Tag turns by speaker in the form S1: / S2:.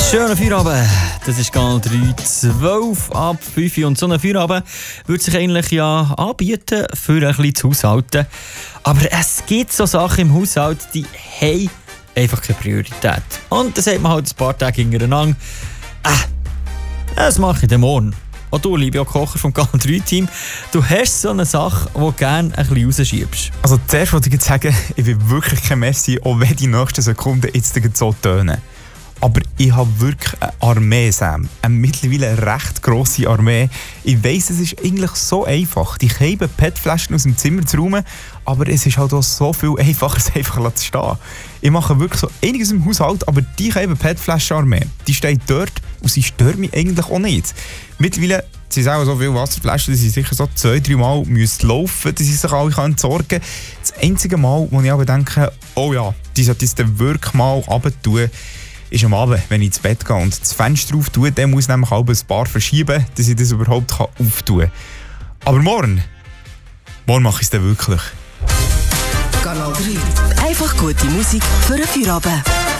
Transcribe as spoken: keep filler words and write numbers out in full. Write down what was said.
S1: Schönen Feierabend. Das ist Kanal drei, zwölf ab fünf Uhr. Und so ein Feierabend würde sich eigentlich ja anbieten, für ein bisschen zu haushalten. Aber es gibt so Sachen im Haushalt, die haben einfach keine Priorität. Und dann sagt man halt ein paar Tage hintereinander, äh, das mache ich dann morgen. Auch du, liebe Kocher vom Kanal drei Team, du hast so eine Sache, die du gerne ein bisschen rausschiebst.
S2: Also zuerst wollte ich jetzt sagen, ich will wirklich kein Messi, auch wenn die nächsten Sekunden jetzt so tönen. Aber ich habe wirklich eine Armee, Sam. Eine mittlerweile recht grosse Armee. Ich weiss, es ist eigentlich so einfach. Die Käben P E T-Flaschen aus dem Zimmer zu räumen, aber es ist halt auch so viel einfacher, es einfach zu stehen. Ich mache wirklich so einiges im Haushalt, aber die Käben P E T-Flaschen-Armee, die steht dort und sie stört mich eigentlich auch nicht. Mittlerweile sind es auch so viele Wasserflaschen, dass sie sicher so zwei, drei Mal müssen laufen, dass sie sich alle entsorgen können. Das einzige Mal, wo ich aber denke, oh ja, die sollte ich dann wirklich mal runter ist am Abend, wenn ich ins Bett gehe und das Fenster auftue, dann muss ich nämlich auch ein paar verschieben, dass ich das überhaupt auftun kann. Aber morgen, morgen mache ich es dann wirklich.
S3: Kanal drei. Einfach gute Musik für einen Feierabend.